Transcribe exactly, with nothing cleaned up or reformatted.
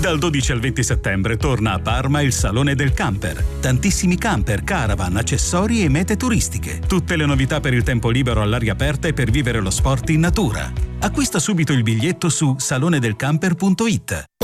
Dal dodici al venti settembre torna a Parma il Salone del Camper. Tantissimi camper, caravan, accessori e mete turistiche. Tutte le novità per il tempo libero all'aria aperta e per vivere lo sport in natura. Acquista subito il biglietto su salone del camper punto it.